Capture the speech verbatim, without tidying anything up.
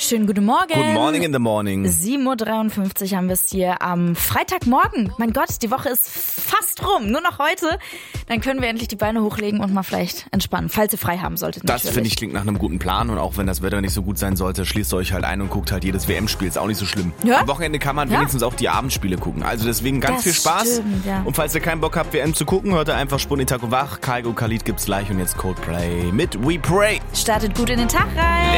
Schönen guten Morgen. Good morning in the morning. sieben Uhr dreiundfünfzig haben wir es hier am Freitagmorgen. Mein Gott, die Woche ist fast rum. Nur noch heute. Dann können wir endlich die Beine hochlegen und mal vielleicht entspannen, falls ihr frei haben solltet. Das finde ich klingt nach einem guten Plan. Und auch wenn das Wetter nicht so gut sein sollte, schließt euch halt ein und guckt halt jedes W M-Spiel. Ist auch nicht so schlimm. Ja? Am Wochenende kann man Ja? wenigstens auch die Abendspiele gucken. Also deswegen ganz Das viel Spaß. stimmt, ja. Und falls ihr keinen Bock habt, W M zu gucken, hört ihr einfach Spuni Taco Wach. Kaigo Khalid gibt's gleich und jetzt Coldplay mit We Pray. Startet gut in den Tag rein.